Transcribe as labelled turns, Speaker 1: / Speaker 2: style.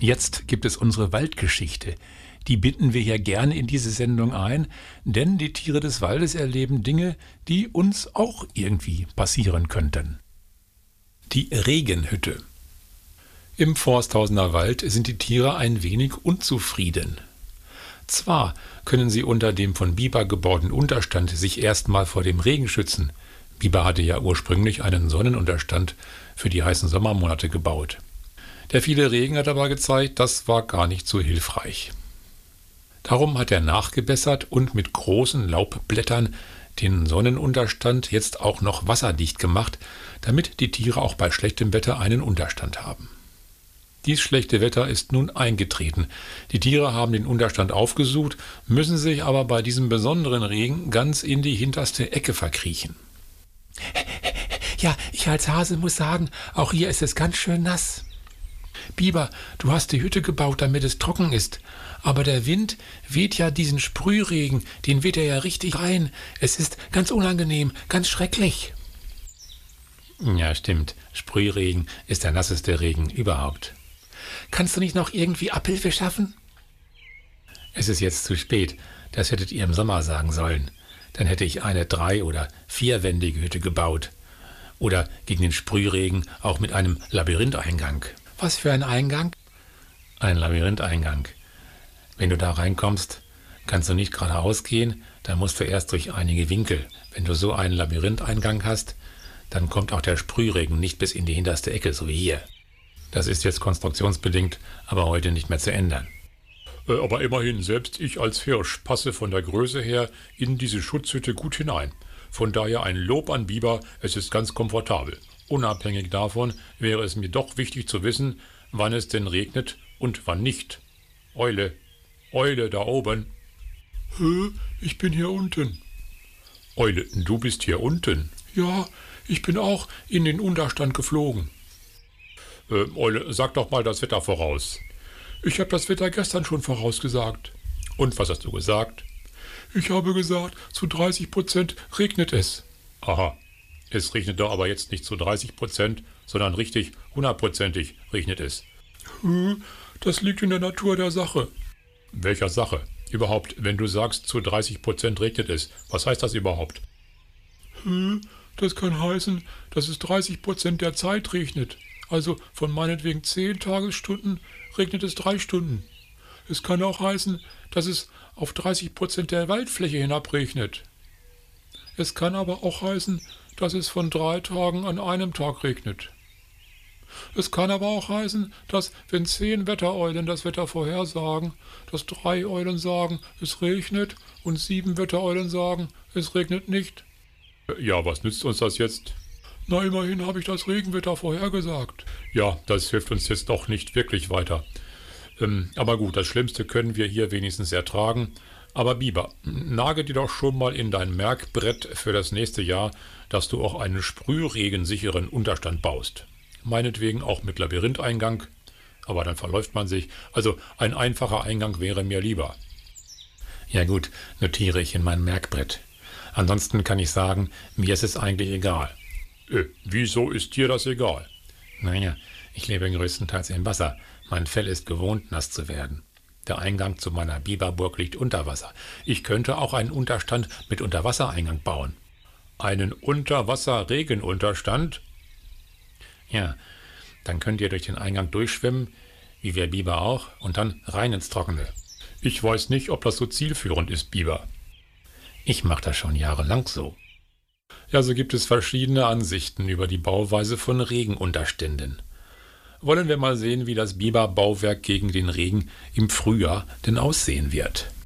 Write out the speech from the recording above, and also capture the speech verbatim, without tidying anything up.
Speaker 1: Jetzt gibt es unsere Waldgeschichte. Die binden wir hier gerne in diese Sendung ein, denn die Tiere des Waldes erleben Dinge, die uns auch irgendwie passieren könnten. Die Regenhütte. Im Forsthausener Wald sind die Tiere ein wenig unzufrieden. Zwar können sie unter dem von Biber gebauten Unterstand sich erstmal vor dem Regen schützen. Biber hatte ja ursprünglich einen Sonnenunterstand für die heißen Sommermonate gebaut. Der viele Regen hat aber gezeigt, das war gar nicht so hilfreich. Darum hat er nachgebessert und mit großen Laubblättern den Sonnenunterstand jetzt auch noch wasserdicht gemacht, damit die Tiere auch bei schlechtem Wetter einen Unterstand haben. Dies schlechte Wetter ist nun eingetreten. Die Tiere haben den Unterstand aufgesucht, müssen sich aber bei diesem besonderen Regen ganz in die hinterste Ecke verkriechen.
Speaker 2: Ja, ich als Hase muss sagen, auch hier ist es ganz schön nass.
Speaker 1: Biber, du hast die Hütte gebaut, damit es trocken ist. Aber der Wind weht ja diesen Sprühregen, den weht er ja richtig rein. Es ist ganz unangenehm, ganz schrecklich.
Speaker 3: Ja, stimmt. Sprühregen ist der nasseste Regen überhaupt.
Speaker 2: Kannst du nicht noch irgendwie Abhilfe schaffen?
Speaker 3: Es ist jetzt zu spät. Das hättet ihr im Sommer sagen sollen. Dann hätte ich eine drei- oder vierwändige Hütte gebaut. Oder gegen den Sprühregen auch mit einem Labyrintheingang.
Speaker 2: Was für ein Eingang?
Speaker 3: Ein Labyrintheingang. Wenn du da reinkommst, kannst du nicht geradeaus gehen, dann musst du erst durch einige Winkel. Wenn du so einen Labyrintheingang hast, dann kommt auch der Sprühregen nicht bis in die hinterste Ecke, so wie hier. Das ist jetzt konstruktionsbedingt, aber heute nicht mehr zu ändern.
Speaker 4: Äh, aber immerhin, selbst ich als Hirsch passe von der Größe her in diese Schutzhütte gut hinein. Von daher ein Lob an Biber, es ist ganz komfortabel. Unabhängig davon wäre es mir doch wichtig zu wissen, wann es denn regnet und wann nicht. Eule, Eule da oben.
Speaker 5: Hä, ich bin hier unten.
Speaker 4: Eule, du bist hier unten?
Speaker 5: Ja, ich bin auch in den Unterstand geflogen.
Speaker 4: Äh, Eule, sag doch mal das Wetter voraus.
Speaker 5: Ich habe das Wetter gestern schon vorausgesagt.
Speaker 4: Und was hast du gesagt?
Speaker 5: Ich habe gesagt, zu dreißig Prozent regnet es.
Speaker 4: Aha, es regnet doch aber jetzt nicht zu dreißig Prozent, sondern richtig hundertprozentig regnet es.
Speaker 5: Hm, das liegt in der Natur der Sache.
Speaker 4: Welcher Sache? Überhaupt, wenn du sagst, zu dreißig Prozent regnet es, was heißt das überhaupt?
Speaker 5: Hm, das kann heißen, dass es dreißig Prozent der Zeit regnet. Also von meinetwegen zehn Tagesstunden regnet es drei Stunden. Es kann auch heißen, dass es auf dreißig Prozent der Waldfläche hinabregnet. Es kann aber auch heißen, dass es von drei Tagen an einem Tag regnet. Es kann aber auch heißen, dass, wenn zehn Wettereulen das Wetter vorhersagen, dass drei Eulen sagen, es regnet und sieben Wettereulen sagen, es regnet nicht.
Speaker 4: Ja, was nützt uns das jetzt?
Speaker 5: Na, immerhin habe ich das Regenwetter vorhergesagt.
Speaker 4: Ja, das hilft uns jetzt doch nicht wirklich weiter. Ähm, aber gut, das Schlimmste können wir hier wenigstens ertragen. Aber Biber, nage dir doch schon mal in dein Merkbrett für das nächste Jahr, dass du auch einen sprühregensicheren Unterstand baust. Meinetwegen auch mit Labyrintheingang, aber dann verläuft man sich. Also ein einfacher Eingang wäre mir lieber.
Speaker 3: Ja gut, notiere ich in mein Merkbrett. Ansonsten kann ich sagen, mir ist es eigentlich egal.
Speaker 4: Äh, wieso ist dir das egal?
Speaker 3: Naja, ich lebe größtenteils im Wasser. Mein Fell ist gewohnt, nass zu werden. Der Eingang zu meiner Biberburg liegt unter Wasser. Ich könnte auch einen Unterstand mit Unterwassereingang bauen.
Speaker 4: Einen Unterwasser-Regenunterstand?
Speaker 3: Ja, dann könnt ihr durch den Eingang durchschwimmen, wie wir Biber auch, und dann rein ins Trockene.
Speaker 4: Ich weiß nicht, ob das so zielführend ist, Biber.
Speaker 3: Ich mache das schon jahrelang so.
Speaker 1: Ja, so gibt es verschiedene Ansichten über die Bauweise von Regenunterständen. Wollen wir mal sehen, wie das Biberbauwerk gegen den Regen im Frühjahr denn aussehen wird.